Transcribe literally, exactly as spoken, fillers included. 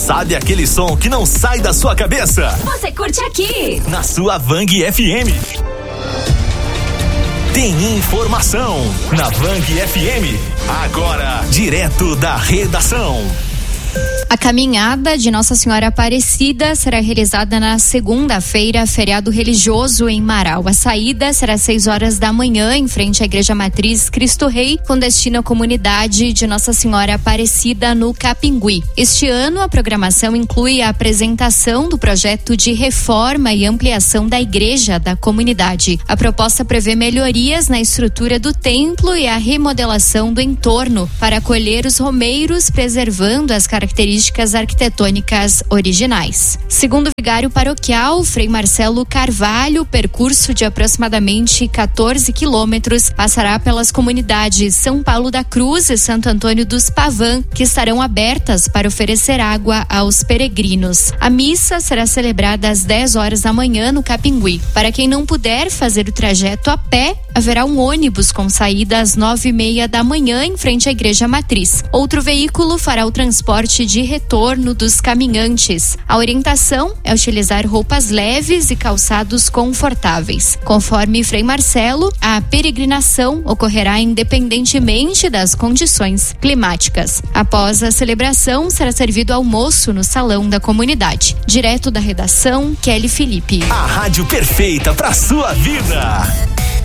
Sabe aquele som que não sai da sua cabeça? Você curte aqui, na sua Vang F M. Tem informação na Vang F M. Agora, direto da redação. A caminhada de Nossa Senhora Aparecida será realizada na segunda-feira, feriado religioso em Marau. A saída será às seis horas da manhã, em frente à Igreja Matriz Cristo Rei, com destino à comunidade de Nossa Senhora Aparecida no Capingui. Este ano, a programação inclui a apresentação do projeto de reforma e ampliação da igreja da comunidade. A proposta prevê melhorias na estrutura do templo e a remodelação do entorno para acolher os romeiros, preservando as características arquitetônicas originais. Segundo o vigário paroquial, Frei Marcelo Carvalho, o percurso de aproximadamente quatorze quilômetros passará pelas comunidades São Paulo da Cruz e Santo Antônio dos Pavã, que estarão abertas para oferecer água aos peregrinos. A missa será celebrada às dez horas da manhã no Capingui. Para quem não puder fazer o trajeto a pé, haverá um ônibus com saída às nove e meia da manhã em frente à Igreja Matriz. Outro veículo fará o transporte de retorno dos caminhantes. A orientação é utilizar roupas leves e calçados confortáveis. Conforme Frei Marcelo, a peregrinação ocorrerá independentemente das condições climáticas. Após a celebração, será servido almoço no salão da comunidade. Direto da redação, Kelly Felipe. A rádio perfeita para sua vida.